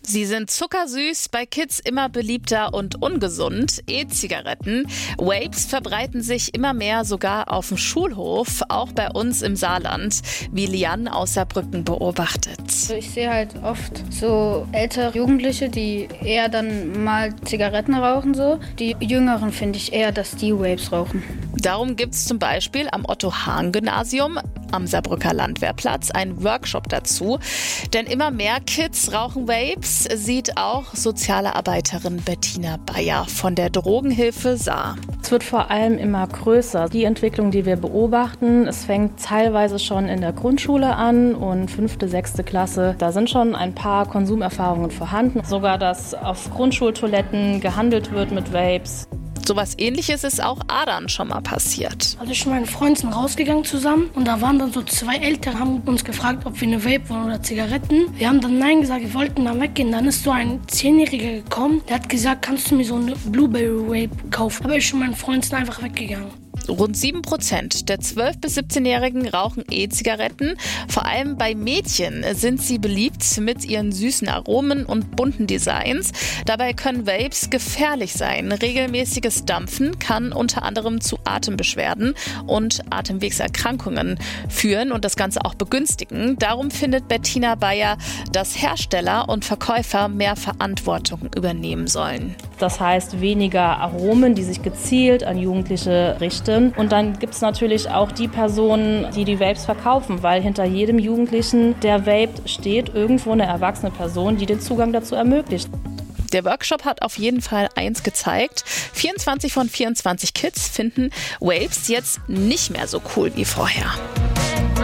Sie sind zuckersüß, bei Kids immer beliebter und ungesund. E-Zigaretten. Vapes verbreiten sich immer mehr sogar auf dem Schulhof, auch bei uns im Saarland, wie Lian aus Saarbrücken beobachtet. Ich sehe halt oft so ältere Jugendliche, die eher dann mal Zigaretten rauchen. So. Die Jüngeren finde ich eher, dass die Vapes rauchen. Darum gibt es zum Beispiel am Otto-Hahn-Gymnasium am Saarbrücker Landwehrplatz einen Workshop dazu. Denn immer mehr Kids rauchen Vapes, sieht auch Sozialarbeiterin Bettina Bayer von der Drogenhilfe Saar. Es wird vor allem immer größer. Die Entwicklung, die wir beobachten, es fängt teilweise schon in der Grundschule an und 5., 6. Klasse. Da sind schon ein paar Konsumerfahrungen vorhanden. Sogar, dass auf Grundschultoiletten gehandelt wird mit Vapes. Sowas Ähnliches ist auch Adan schon mal passiert. Also ich und meine Freunde sind rausgegangen zusammen und da waren dann so 2 Eltern, haben uns gefragt, ob wir eine Vape wollen oder Zigaretten. Wir haben dann Nein gesagt, wir wollten dann weggehen. Dann ist so ein 10-Jähriger gekommen, der hat gesagt, kannst du mir so eine Blueberry Vape kaufen? Aber ich und meine Freunde sind einfach weggegangen. Rund 7% der 12- bis 17-Jährigen rauchen E-Zigaretten. Vor allem bei Mädchen sind sie beliebt mit ihren süßen Aromen und bunten Designs. Dabei können Vapes gefährlich sein. Regelmäßiges Dampfen kann unter anderem zu Atembeschwerden und Atemwegserkrankungen führen und das Ganze auch begünstigen. Darum findet Bettina Bayer, dass Hersteller und Verkäufer mehr Verantwortung übernehmen sollen. Das heißt weniger Aromen, die sich gezielt an Jugendliche richten. Und dann gibt es natürlich auch die Personen, die die Vapes verkaufen, weil hinter jedem Jugendlichen, der vaped, steht irgendwo eine erwachsene Person, die den Zugang dazu ermöglicht. Der Workshop hat auf jeden Fall eins gezeigt. 24 von 24 Kids finden Vapes jetzt nicht mehr so cool wie vorher.